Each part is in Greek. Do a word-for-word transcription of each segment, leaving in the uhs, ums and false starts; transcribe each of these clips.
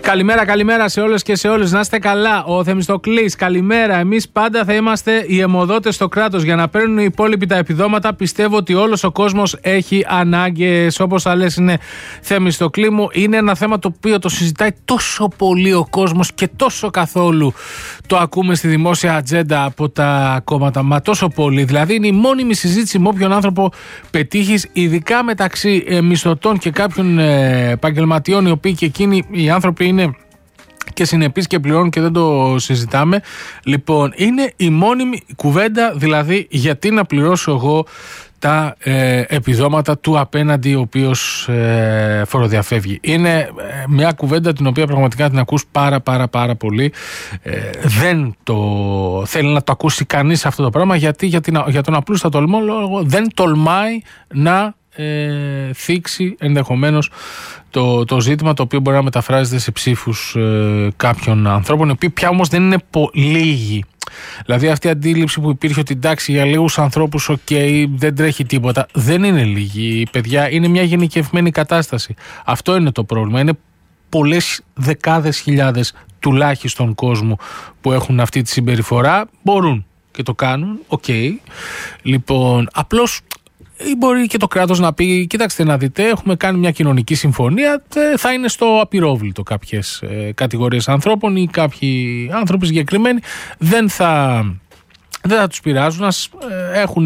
Καλημέρα, καλημέρα σε όλες και σε όλους. Να είστε καλά. Ο Θεμιστοκλής, καλημέρα. Εμείς πάντα θα είμαστε οι αιμοδότες στο κράτος για να παίρνουν οι υπόλοιποι τα επιδόματα. Πιστεύω ότι όλος ο κόσμος έχει ανάγκες. Όπως θα λες, είναι Θεμιστοκλή μου. Είναι ένα θέμα το οποίο το συζητάει τόσο πολύ ο κόσμος και τόσο καθόλου το ακούμε στη δημόσια ατζέντα από τα κόμματα. Μα τόσο πολύ. Δηλαδή, είναι η μόνιμη συζήτηση με όποιον άνθρωπο πετύχεις, ειδικά μεταξύ ε, μισθωτών και κάποιων ε, επαγγελματιών, οι οποίοι και εκείνοι οι άνθρωποι είναι και συνεπείς και πληρώνουν και δεν το συζητάμε. Λοιπόν, είναι η μόνιμη κουβέντα, δηλαδή γιατί να πληρώσω εγώ τα ε, επιδόματα του απέναντι ο οποίος ε, φοροδιαφεύγει. Είναι ε, μια κουβέντα την οποία πραγματικά την ακούς πάρα πάρα πάρα πολύ. Ε, δεν το θέλει να το ακούσει κανείς αυτό το πράγμα, γιατί για, την, για τον απλούστατο λόγο δεν τολμάει να ε, θίξει ενδεχομένως το, το ζήτημα, το οποίο μπορεί να μεταφράζεται σε ψήφους ε, κάποιων ανθρώπων, οι οποίοι πια όμως δεν είναι πο, λίγοι. Δηλαδή αυτή η αντίληψη που υπήρχε ότι εντάξει, για λίγους ανθρώπους οκ, okay, δεν τρέχει τίποτα, δεν είναι λίγοι, παιδιά, είναι μια γενικευμένη κατάσταση. Αυτό είναι το πρόβλημα. Είναι πολλές δεκάδες χιλιάδες τουλάχιστον κόσμου που έχουν αυτή τη συμπεριφορά, μπορούν και το κάνουν, οκ. Okay. Λοιπόν, απλώς ή μπορεί και το κράτος να πει, κοιτάξτε να δείτε, έχουμε κάνει μια κοινωνική συμφωνία, θα είναι στο απειρόβλητο κάποιες ε, κατηγορίες ανθρώπων ή κάποιοι άνθρωποι συγκεκριμένοι δεν θα, δεν θα τους πειράζουν, ας ε, έχουν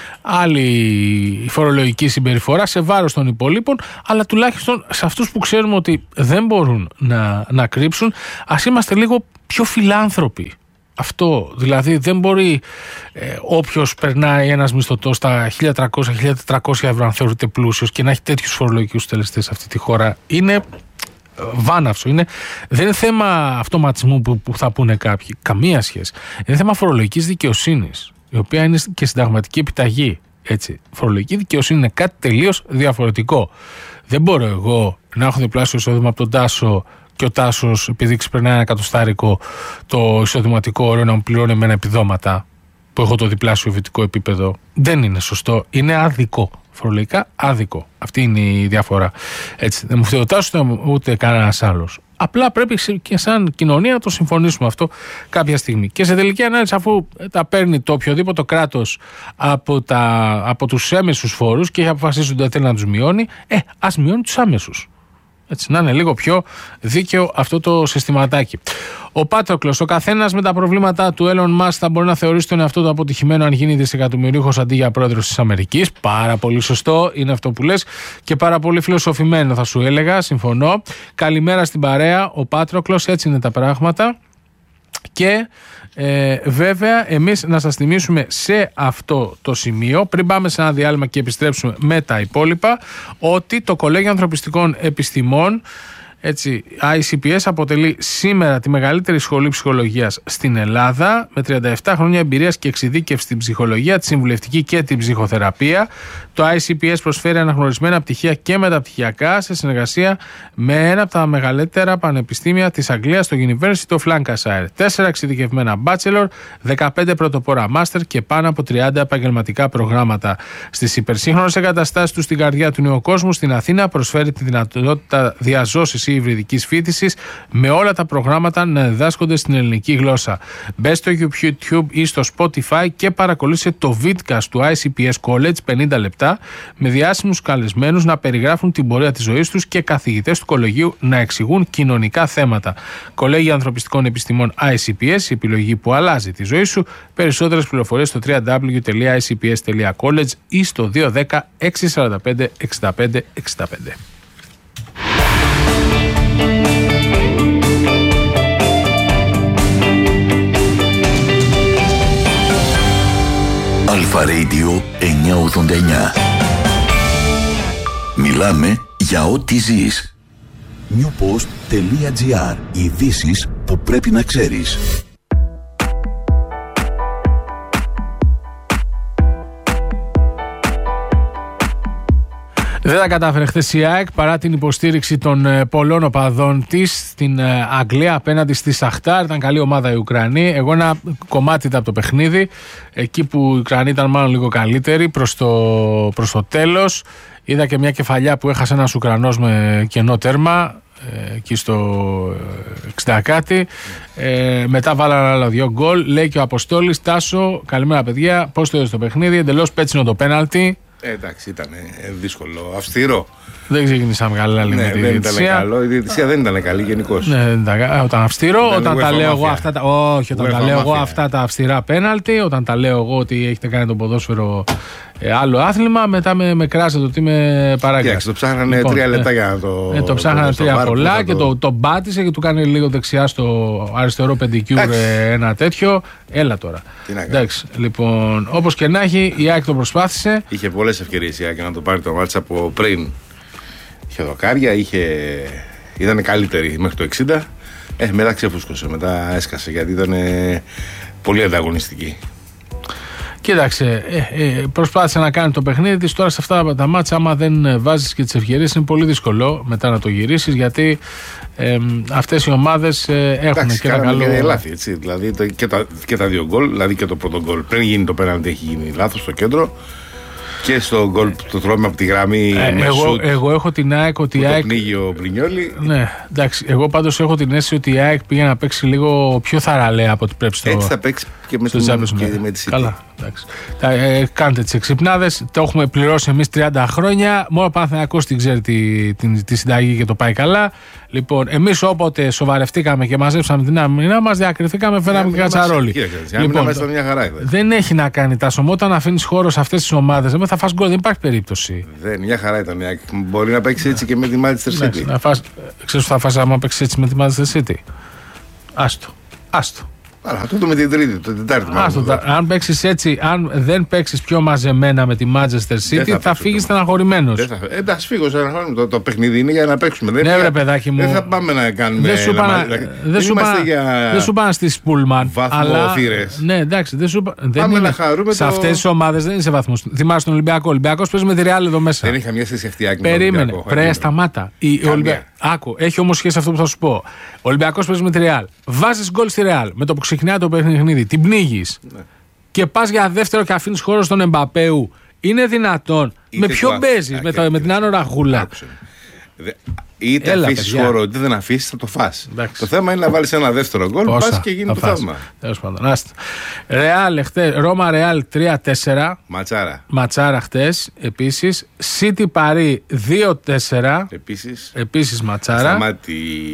άλλη φορολογική συμπεριφορά σε βάρος των υπολείπων, αλλά τουλάχιστον σε αυτούς που ξέρουμε ότι δεν μπορούν να, να κρύψουν, ας είμαστε λίγο πιο φιλάνθρωποι. Αυτό, δηλαδή δεν μπορεί ε, όποιος περνάει ένας μισθωτός στα χίλια τριακόσια με χίλια τετρακόσια ευρώ, αν θεωρείται πλούσιος, και να έχει τέτοιους φορολογικούς τελεστές σε αυτή τη χώρα, είναι βάναυσο. Είναι, δεν είναι θέμα αυτοματισμού που, που θα πούνε κάποιοι, καμία σχέση. Είναι θέμα φορολογικής δικαιοσύνης, η οποία είναι και συνταγματική επιταγή. Έτσι. Φορολογική δικαιοσύνη είναι κάτι τελείως διαφορετικό. Δεν μπορώ εγώ να έχω διπλάσιο εισόδημα από τον Τάσο και ο Τάσος, επειδή ξεπερνάει ένα εκατοστάρικο το εισοδηματικό όριο, να μου πληρώνει εμένα επιδόματα που έχω το διπλάσιο βιωτικό επίπεδο. Δεν είναι σωστό. Είναι άδικο. Φορολογικά άδικο. Αυτή είναι η διαφορά. Έτσι. Δεν μου φταίει ο Τάσος ούτε κανένας άλλος. Απλά πρέπει και σαν κοινωνία να το συμφωνήσουμε αυτό κάποια στιγμή. Και σε τελική ανάλυση, αφού τα παίρνει το οποιοδήποτε κράτος από, τα, από τους έμεσους φόρους και έχει αποφασίσει ότι δεν θέλει να τους μειώνει, ε, ας μειώνει τους άμεσους. Έτσι, να είναι λίγο πιο δίκαιο αυτό το συστηματάκι. Ο Πάτροκλος, ο καθένας με τα προβλήματά του. Elon Musk θα μπορεί να θεωρήσει τον εαυτό του αποτυχημένο αν γίνει δισεκατομμυρίουχος αντί για πρόεδρος της Αμερικής. Πάρα πολύ σωστό είναι αυτό που λες και πάρα πολύ φιλοσοφημένο, θα σου έλεγα. Συμφωνώ. Καλημέρα στην παρέα. Ο Πάτροκλος, έτσι είναι τα πράγματα. Και ε, βέβαια εμείς να σας θυμίσουμε σε αυτό το σημείο, πριν πάμε σε ένα διάλειμμα και επιστρέψουμε με τα υπόλοιπα, ότι το Κολέγιο Ανθρωπιστικών Επιστημών, έτσι, άι σι πι ες, αποτελεί σήμερα τη μεγαλύτερη σχολή ψυχολογίας στην Ελλάδα, με τριάντα επτά χρόνια εμπειρίας και εξειδίκευση στην ψυχολογία, τη συμβουλευτική και την ψυχοθεραπεία. Το άι σι πι ες προσφέρει αναγνωρισμένα πτυχία και μεταπτυχιακά σε συνεργασία με ένα από τα μεγαλύτερα πανεπιστήμια της Αγγλίας, το University of Lancashire. Τέσσερα εξειδικευμένα bachelor, δεκαπέντε πρωτοπόρα master και πάνω από τριάντα επαγγελματικά προγράμματα. Στις υπερσύγχρονες εγκαταστάσεις του στην καρδιά του νέου κόσμου, στην Αθήνα, προσφέρει τη δυνατότητα διαζώσης ή υβριδικής φοιτησης με όλα τα προγράμματα να διδάσκονται στην ελληνική γλώσσα. Μπες στο YouTube ή στο Spotify και παρακολούθησε το vidcast του άι σι πι ες College, πενήντα λεπτά, με διάσημους καλεσμένους να περιγράφουν την πορεία της ζωής τους και καθηγητές του κολεγίου να εξηγούν κοινωνικά θέματα. Κολέγιο Ανθρωπιστικών Επιστημών άι σι πι ες, η επιλογή που αλλάζει τη ζωή σου. Περισσότερες πληροφορίες στο double-u double-u double-u τελεία άι σι πι ες τελεία college ή στο δύο ένα μηδέν έξι τέσσερα πέντε έξι πέντε έξι πέντε. Αλφα Radio εννιακόσια ογδόντα εννιά. Μιλάμε για ό,τι ζεις. newpost.gr. Ειδήσεις που πρέπει να ξέρεις. Δεν τα κατάφερε χθες η ΑΕΚ παρά την υποστήριξη των ε, πολλών οπαδών της στην ε, Αγγλία απέναντι στη Σαχτάρ. Ήταν καλή ομάδα οι Ουκρανοί. Εγώ ένα κομμάτι ήταν από το παιχνίδι, εκεί που οι Ουκρανοί ήταν μάλλον λίγο καλύτεροι προς το, προς το τέλος. Είδα και μια κεφαλιά που έχασε ένας Ουκρανός με κενό τέρμα. ε, εκεί στο εξήντα κάτι. Ε, μετά βάλανε άλλα δύο γκολ. Λέει και ο Αποστόλης, Τάσο, καλημέρα παιδιά. Πώς το είδες το παιχνίδι? Εντελώς πέτσινο το πέναλτι. Ε, εντάξει, ήταν δύσκολο, αυστηρό. Δεν ξεκινήσαμε καλά ναι, με τη δεν διαιτησία. Ήταν καλό. Η διαιτησία δεν ήταν καλή γενικώς. Ναι, δεν ήταν, όταν αυστηρό, ήταν όταν τα λέω εγώ αυτά τα. Όχι, όταν τα λέω εγώ μαφία. αυτά τα αυστηρά πέναλτι, όταν τα λέω εγώ ότι έχετε κάνει το ποδόσφαιρο ε, άλλο άθλημα, μετά με, με κράζετε ότι είμαι παράγκας. Κοιτάξτε, το ψάχνανε λοιπόν, τρία λεπτά ε, για να το. Ε, το ψάχνανε το, τρία το πολλά το, και το, το μπάτησε και του κάνει λίγο δεξιά στο αριστερό πεντικιούρ ε, ένα τέτοιο. Έλα τώρα. Εντάξει, λοιπόν, όπως και να έχει, η ΑΕΚ το προσπάθησε. Είχε πολλές ευκαιρίες η ΑΕΚ να το πάρει το μάτς από πριν. Είχε δοκάρια, είχε... ήταν καλύτερη μέχρι το εξήντα. Ε, μετά ξεφούσκωσε, μετά έσκασε γιατί ήταν ε, πολύ ανταγωνιστική. Κοίταξε, ε, ε, προσπάθησε να κάνει το παιχνίδι της. Τώρα σε αυτά τα μάτσα, άμα δεν βάζεις και τις ευκαιρίες, είναι πολύ δύσκολο μετά να το γυρίσεις, γιατί ε, αυτές οι ομάδες ε, έχουν. Εντάξει, και τα καλό. Και λάθη, έτσι. Δηλαδή το, και, τα, και τα δύο γκολ, δηλαδή και το πρώτο γκολ. Πριν γίνει το πέναλτι, έχει γίνει λάθος στο κέντρο. Και στο γκολ το τρώμε από τη γραμμή. Ε, με εγώ, σουτ, εγώ έχω την ΑΕΚ ότι η ΑΕΚ. Το πνίγει ο Μπρινιόλι. Ναι, εντάξει. Εγώ πάντως έχω την αίσθηση ότι η ΑΕΚ πήγε να παίξει λίγο πιο θαραλέα από ό,τι πρέπει στο. Έτσι θα παίξει και με, στο την, και με τη City. Καλά, εντάξει. Ε, κάντε τις εξυπνάδες. Το έχουμε πληρώσει εμείς τριάντα χρόνια. Μόνο ο Παναθηναϊκός την ξέρει τη, τη, τη συνταγή και το πάει καλά. Λοιπόν, εμείς όποτε σοβαρευτήκαμε και μαζέψαμε την άμυνα μας, διακριθήκαμε, φέραμε και κατσαρόλι. Λοιπόν, μια χαρά, δεν έχει να κάνει τα σωμό. Όταν αφήνεις χώρο σε αυτές τις ομάδες, δεν θα φας γκολ, δεν υπάρχει περίπτωση. Δεν, μια χαρά ήταν. Μπορεί να παίξει έτσι και με τη Manchester City. Να φας, ξέρεις θα φας άμα παίξει έτσι με τη Manchester City. Άστο. Άστο. Άρα, θα το δούμε την Τρίτη, την Τετάρτη. Άστο, αν παίξεις έτσι, αν δεν παίξεις πιο μαζεμένα με τη Manchester City, θα, θα φύγεις στεναχωρημένος. Εντάξει, φύγω στεναχωρημένος. Το, το παιχνίδι είναι για να παίξουμε. Ναι, δεν, βρε, παιδάκι μου. Δεν θα πάμε να κάνουμε. Δεν σου πάνε για... στις Πούλμαν. Αλλά... Ναι, εντάξει, δεν σου πάμε να χαρούμε. Σε αυτές τις ομάδες δεν είσαι βαθμός. Θυμάσαι τον Ολυμπιακό. Ο Ολυμπιακός παίζει με τη Ρεάλ εδώ μέσα. Δεν είχα μια σχέση αυτή άκρη. Περίμενε. Πρέ, σταμάτα. Άκου, έχει όμως σχέση αυτό που θα σου πω. Ο Ολυμπιακός παίζει με τη Ρεάλ. Βάζεις γκολ στη Ρεάλ. Με το που ξεκινάει το παιχνίδι, την πνίγεις. Ναι. Και πας για δεύτερο και αφήνεις χώρο στον Εμπαπέου. Είναι δυνατόν? Είτε με ποιον παίζεις? Με, το, με την Άνω Ραχούλα. Είτε αφήσεις χώρο, είτε δεν αφήσεις, θα το φας. Εντάξει. Το θέμα είναι να βάλεις ένα δεύτερο γκολ, πας και γίνει το θαύμα. Τέλος πάντων. Ρεάλ, Ρώμα Ρεάλ τρία τέσσερα. Ματσάρα. Ματσάρα χτες. Επίσης. City Παρί δύο τέσσερα. Επίσης. Επίσης ματσάρα. Σταμάτη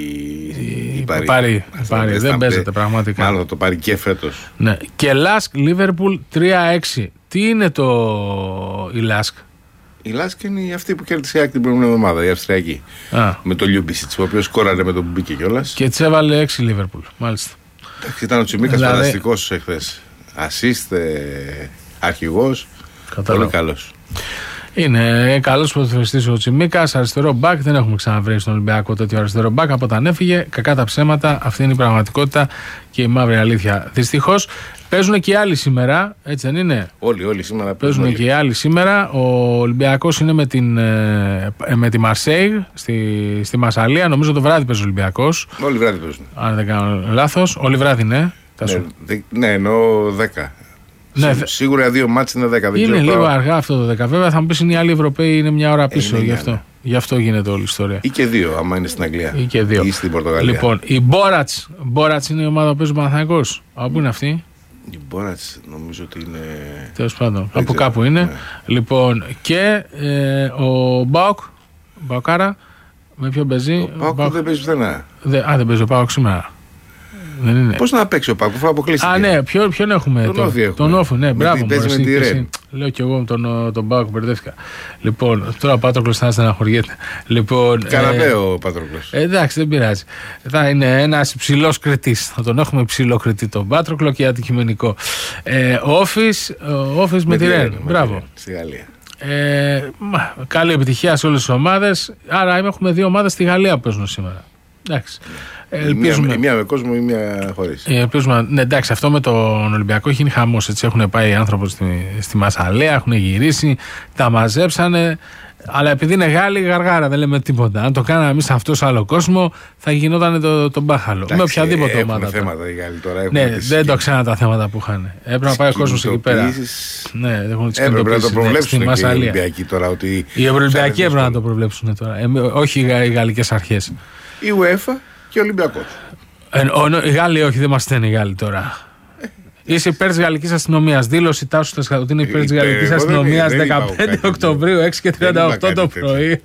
η Παρί. Παρί. Παρί. Δεν παίζεται πραγματικά. Μάλλον θα το πάρει και φέτος. Ναι. Και Λάσκ Λίβερπουλ τρία έξι. Τι είναι το η Λάσκ? Η Λάσκ είναι αυτή που κέρδισε η ΑΕΚ την προηγούμενη εβδομάδα, η Αυστριακή. Α. Με το Λιούμπισιτς, ο οποίος σκόραρε με τον που μπήκε κιόλας. Και της έβαλε έξι Λίβερπουλ, μάλιστα. Εντάξει, ήταν ο Τσιμίκας δηλαδή... φανταστικός εχθές. Ασίστ, αρχηγός. Πολύ καλός. Είναι καλός ποδοσφαιριστής ο Τσιμίκας, αριστερό μπακ. Δεν έχουμε ξαναβρει στον Ολυμπιακό τέτοιο αριστερό μπακ από όταν έφυγε. Κακά τα ψέματα, αυτή είναι η πραγματικότητα και η μαύρη αλήθεια. Δυστυχώς παίζουν και οι άλλοι σήμερα, έτσι δεν είναι? Όλοι, όλοι σήμερα παίζουν. Παίζουν και οι άλλοι σήμερα. Ο Ολυμπιακός είναι με, την, με τη Μαρσέιγ στη, στη Μασσαλία. Νομίζω το βράδυ παίζει ο Ολυμπιακός. Όλοι βράδυ παίζουν. Αν δεν κάνω λάθος. Όλοι βράδυ, ναι. Ναι, δε, ναι εννοώ δέκα. Ναι, σίγουρα δύο μάτς είναι δέκα. Είναι λίγο πράγμα. Αργά αυτό το δέκα. Βέβαια θα μου πεις είναι οι άλλοι Ευρωπαίοι, είναι μια ώρα πίσω. Ε, γι' αυτό. Γι' αυτό γίνεται όλη η ιστορία. Ή και δύο, άμα είναι στην Αγγλία. Ή και δύο. Ή στην Πορτογαλία. Λοιπόν, η Μπόρατς. Μπόρατς είναι η ομάδα που παίζει ο Παναθηναϊκός. Από πού είναι αυτή? Η Μπόρατς νομίζω ότι είναι. Τέλος πάντων. Από κάπου είναι. Ναι. Λοιπόν, και ε, ο Μπάουκ. Μπαουκάρα. Με ποιον παίζει? Ο Μπάουκ δεν παίζει πουθενά. Α, δεν παίζει ο Μπάουκ σήμερα. Δεν είναι. Πώς να παίξει ο Πάκου, θα αποκλείστηκε. Α, ναι, ποιον, ποιον έχουμε? Τον Όφη έχουμε. Τον Όφη, ναι, μπράβο. Παίζει με τη Ρεν. Λέω κι εγώ τον, τον Πάκου, μπερδεύτηκα. Λοιπόν, τώρα ο Πάτροκλος θα στεναχωριέται. Λοιπόν, Καναπέ ε, ο Πάτροκλος. Ε, εντάξει, δεν πειράζει. Θα είναι ένας υψηλός κριτής. Θα τον έχουμε υψηλό κριτή τον Πάτροκλο και αντικειμενικό. Ε, Όφης, Όφης με, με τη Ρεν. Μπράβο. Στη Γαλλία. Ε, καλή επιτυχία σε όλες τις ομάδες. Άρα έχουμε δύο ομάδες στη Γαλλία που παίζουν σήμερα. Εντάξει. Ελπίζουμε... Η, μία, η μία με κόσμο, η μία χωρίς. Ελπίζουμε, ναι, εντάξει, αυτό με τον Ολυμπιακό έχει γίνει χαμός. Έτσι. Έχουν πάει οι άνθρωποι στη, στη Μασσαλία, έχουν γυρίσει, τα μαζέψανε. Αλλά επειδή είναι Γάλλοι, γαργάρα, δεν λέμε τίποτα. Αν το κάναμε εμείς αυτό σε άλλο κόσμο, θα γινόταν το, το μπάχαλο. Εντάξει, με οποιαδήποτε έχουν ομάδα. Έχουν θέματα οι Γάλλοι τώρα. Ναι, δεν το ξέραν τα θέματα που είχαν. Έπρεπε να πάει ο κόσμος εκεί πέρα. Ναι, έχουν τις έπρεπε να το προβλέψουν ναι, οι Ολυμπιακοί τώρα. Ότι οι Ολυμπιακοί έπρεπε να το προβλέψουν τώρα. Ε, όχι οι γαλλικές αρχές. η UEFA και ο Ολυμπιακός. Ε, ο, οι Γάλλοι όχι, δεν μας στέλνει οι Γάλλοι τώρα. Είσαι υπέρ της γαλλικής αστυνομίας. Δήλωση Τάσου Τεσχατ ότι είναι υπέρ της γαλλικής αστυνομίας δεκαπέντε Οκτωβρίου, έξι και τριάντα οκτώ το πρωί.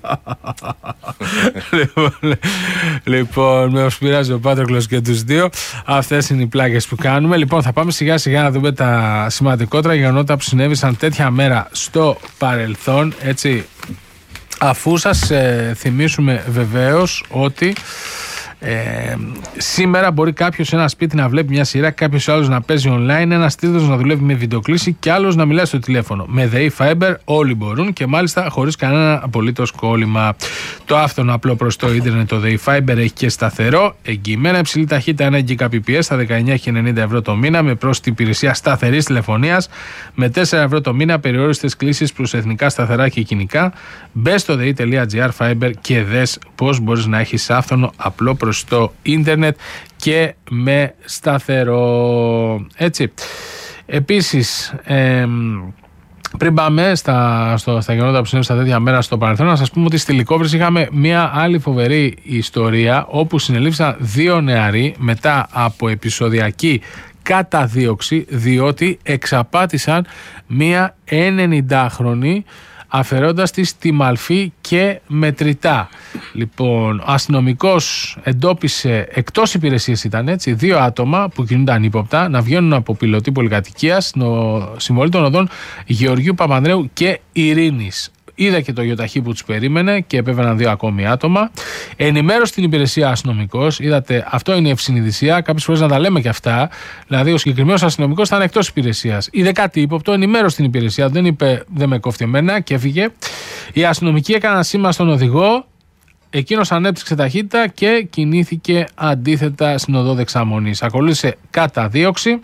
Λοιπόν, με πειράζει ο Πάτροκλος και τους δύο. Αυτές είναι οι πλάκες που κάνουμε. Λοιπόν, θα πάμε σιγά σιγά να δούμε τα σημαντικότερα γεγονότα που συνέβησαν τέτοια μέρα στο παρελθόν. Έτσι, αφού σας ε, θυμίσουμε βεβαίως ότι Ε, σήμερα μπορεί κάποιος σε ένα σπίτι να βλέπει μια σειρά, κάποιος άλλος να παίζει online, ένας τρίτος να δουλεύει με βιντεοκλήση και άλλος να μιλάει στο τηλέφωνο. Με ΔΕΗ Fiber όλοι μπορούν και μάλιστα χωρίς κανένα απολύτως κόλλημα. Το άφθονο απλό προστό ίντερνετ, το ΔΕΗ Fiber, έχει και σταθερό, εγγυημένα υψηλή ταχύτητα ένα τζι μπι πι ες στα δεκαεννιά και ενενήντα ευρώ το μήνα, με πρόσθετη υπηρεσία σταθερής τηλεφωνίας με τέσσερα ευρώ το μήνα, περιόριστες κλήσεις προς εθνικά σταθερά και κοινικά. Μπες στο dei.gr Fiber και δες πώς μπορείς να έχεις άφθονο απλό προστό ίντερνετ και με σταθερό. Έτσι. Επίσης, ε, πριν πάμε στα, στο, στα γεγονότα που συνέβησαν τέτοια μέρα στο παρελθόν, να σας πούμε ότι στη Λυκόβρηση είχαμε μια άλλη φοβερή ιστορία όπου συνελήφθησαν δύο νεαροί μετά από επεισοδιακή καταδίωξη, διότι εξαπάτησαν μια ενενηντάχρονη αφαιρώντας της τη μαλφή και μετρητά. Λοιπόν, ο αστυνομικός εντόπισε, εκτός υπηρεσίας ήταν έτσι, δύο άτομα που κινούνταν ύποπτα να βγαίνουν από πιλωτή πολυκατοικίας στο συμβολή των οδών Γεωργίου Παπανδρέου και Ειρήνης. Είδα και το γιοταχή που τους περίμενε και επέβαιναν δύο ακόμη άτομα. Ενημέρωσε την υπηρεσία αστυνομικός. Είδατε, αυτό είναι η ευσυνειδησία. Κάποιες φορές να τα λέμε και αυτά. Δηλαδή, ο συγκεκριμένος αστυνομικός ήταν εκτός υπηρεσίας. Είδε κάτι ύποπτο, ενημέρωσε την υπηρεσία. Δεν είπε, δεν με κόφτει εμένα και έφυγε. Οι αστυνομικοί έκαναν σήμα στον οδηγό. Εκείνος ανέπτυξε ταχύτητα και κινήθηκε αντίθετα στην οδό δεξαμονής. Ακολούθησε καταδίωξη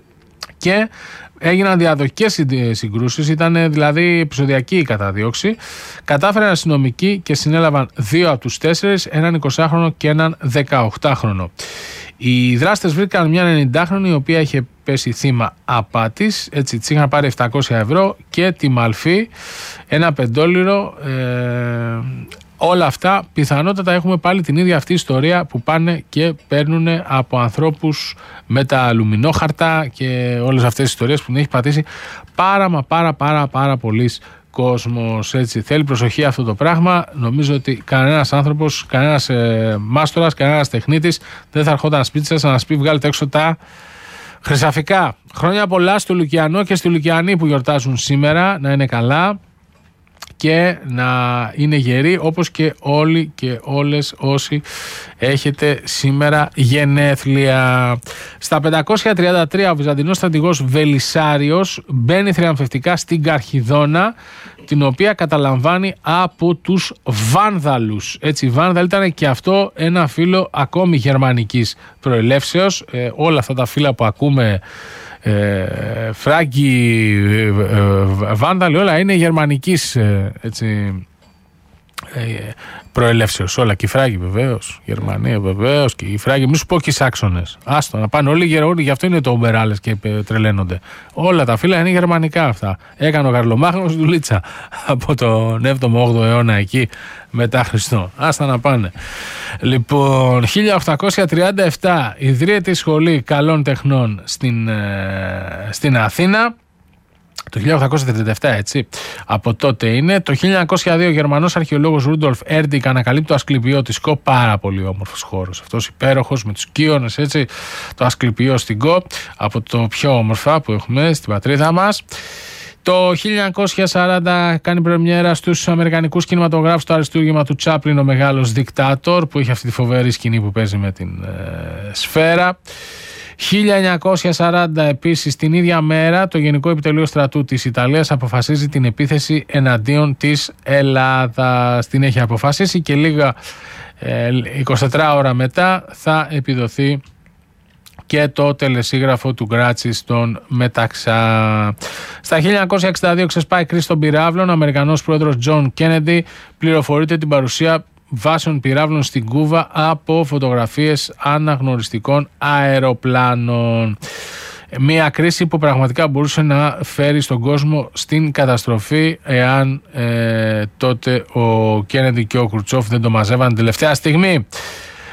και έγιναν διαδοχικές συγκρούσεις, ήταν δηλαδή επεισοδιακή η καταδίωξη. Κατάφεραν αστυνομικοί και συνέλαβαν δύο από τους τέσσερις, έναν εικοσάχρονο και έναν δεκαοκτάχρονο. Οι δράστες βρήκαν μια ενενηντάχρονη η οποία είχε πέσει θύμα απάτης, έτσι της είχαν πάρει επτακόσια ευρώ και τη μαλφή, ένα πεντόλιρο. Ε, όλα αυτά πιθανότατα έχουμε πάλι την ίδια αυτή ιστορία που πάνε και παίρνουν από ανθρώπους με τα αλουμινόχαρτα και όλες αυτές τις ιστορίες που την έχει πατήσει πάρα μα πάρα πάρα πάρα πολλής κόσμος. Έτσι, θέλει προσοχή αυτό το πράγμα. Νομίζω ότι κανένας άνθρωπος, κανένας ε, μάστορας, κανένας τεχνίτης δεν θα ερχόταν σπίτι σας να σας πει βγάλετε έξω τα χρυσαφικά. Χρόνια πολλά στο Λουκιανό και στη Λουκιανή που γιορτάζουν σήμερα, να είναι καλά και να είναι γεροί, όπως και όλοι και όλες όσοι έχετε σήμερα γενέθλια. Στα πεντακόσια τριάντα τρία ο Βυζαντινός στρατηγός Βελισσάριος μπαίνει θριαμβευτικά στην Καρχιδόνα, την οποία καταλαμβάνει από τους Βάνδαλους. Έτσι, οι Βάνδαλοι ήταν και αυτό ένα φύλλο ακόμη γερμανικής προελεύσεως. Ε, όλα αυτά τα φύλλα που ακούμε, Ε, Φράγκοι, ε, ε, Βάνδαλοι, όλα είναι γερμανικής ε, έτσι, ε, προελεύσεως. Όλα και οι Φράγκοι βεβαίως, Γερμανία βεβαίως και οι Φράγκοι, μη σου πω και οι Σάξονες. Άστο να πάνε όλοι οι Γερμανοί, γι' αυτό είναι το Ομπεράλες και ε, τρελαίνονται. Όλα τα φύλλα είναι γερμανικά αυτά. Έκανε ο Καρλομάγνος δουλίτσα από τον έβδομο όγδοο αιώνα εκεί μετά Χριστό. Άστα να πάνε. Λοιπόν, χίλια οκτακόσια τριάντα επτά ιδρύεται η Σχολή Καλών Τεχνών στην, ε, στην Αθήνα. Το χίλια οκτακόσια τριάντα επτά, έτσι. Από τότε είναι. Το χίλια εννιακόσια δύο ο Γερμανός αρχαιολόγος Ρούντολφ Έρντικ ανακαλύπτει το Ασκληπιό της Κο. Πάρα πολύ όμορφος χώρος. Αυτός υπέροχος με τους Κύονες, έτσι. Το Ασκληπιό στην Κο. Από το πιο όμορφα που έχουμε στην πατρίδα μας. Το χίλια εννιακόσια σαράντα κάνει πρεμιέρα στους αμερικανικούς κινηματογράφους το αριστούργημα του Τσάπλιν, ο Μεγάλος Δικτάτορ, που έχει αυτή τη φοβερή σκηνή που παίζει με την ε, σφαίρα. χίλια εννιακόσια σαράντα επίσης την ίδια μέρα το Γενικό Επιτελείο Στρατού της Ιταλίας αποφασίζει την επίθεση εναντίον της Ελλάδας. Την έχει αποφασίσει και λίγα ε, είκοσι τέσσερις ώρα μετά θα επιδοθεί και το τελεσίγραφο του Γκράτσι στον Μεταξά. Στα χίλια εννιακόσια εξήντα δύο ξεσπάει κρίση των πυράβλων. Ο Αμερικανός πρόεδρος Τζον Κένεντι πληροφορείται την παρουσία βάσεων πυράβλων στην Κούβα από φωτογραφίες αναγνωριστικών αεροπλάνων. Μια κρίση που πραγματικά μπορούσε να φέρει στον κόσμο στην καταστροφή εάν ε, τότε ο Κένεντι και ο Κρουτσόφ δεν το μαζεύαν τελευταία στιγμή.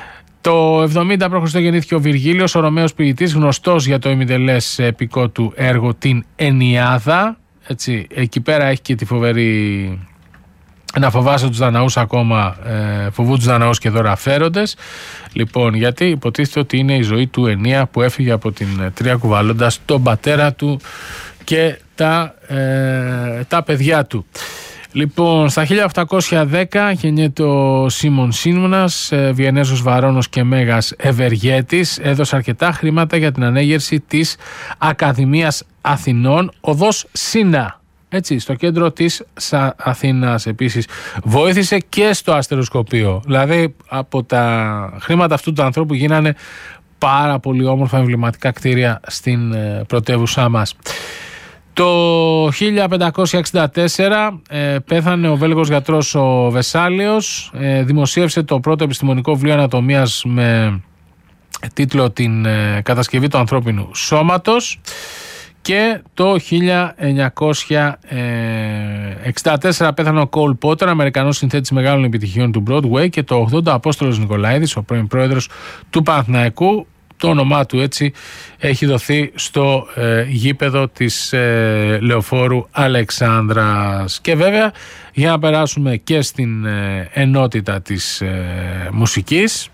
Το εβδομήντα π.Χ. γεννήθηκε ο Βυργίλιος, ο Ρωμαίος ποιητής, γνωστός για το ημιτελές επικό του έργο την Ενιάδα. Έτσι, εκεί πέρα έχει και τη φοβερή «Να φοβάσαι τους Δαναούς ακόμα, ε, φοβούν τους Δαναούς και δώρα φέροντες». Λοιπόν, γιατί υποτίθεται ότι είναι η ζωή του Ενία που έφυγε από την Τρία κουβαλώντας τον πατέρα του και τα, ε, τα παιδιά του. Λοιπόν, στα χίλια οκτακόσια δέκα γεννιέται ο Σίμων Σίμωνας, Βιενέζος βαρώνος και μέγας ευεργέτης. Έδωσε αρκετά χρήματα για την ανέγερση της Ακαδημίας Αθηνών, οδός Σίνα. Έτσι, στο κέντρο της Αθήνας επίσης βοήθησε και στο αστεροσκοπείο. Δηλαδή, από τα χρήματα αυτού του ανθρώπου γίνανε πάρα πολύ όμορφα εμβληματικά κτίρια στην πρωτεύουσά μας. Το χίλια πεντακόσια εξήντα τέσσερα ε, πέθανε ο Βέλγος γιατρός ο Βεσάλεος, ε, δημοσίευσε το πρώτο επιστημονικό βιβλίο ανατομίας με τίτλο «Την ε, κατασκευή του ανθρώπινου σώματος». Και το χίλια εννιακόσια εξήντα τέσσερα πέθανε ο Κόλ Πότερ, Αμερικανός συνθέτης μεγάλων επιτυχιών του Broadway, και το ογδόντα ο Απόστολος Νικολαίδης, ο πρώην πρόεδρος του Παναθηναϊκού. Το όνομά του έτσι έχει δοθεί στο ε, γήπεδο της ε, Λεωφόρου Αλεξάνδρας. Και βέβαια, για να περάσουμε και στην ε, ενότητα της ε, μουσικής,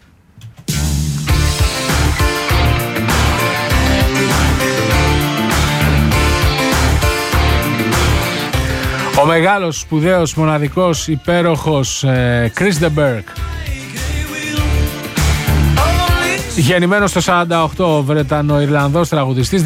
ο μεγάλος, σπουδαίος, μοναδικός, υπέροχος ε, Chris de Burgh, γεννημένος το σαράντα οκτώ, ο Βρετανο-Ιρλανδός τραγουδιστής.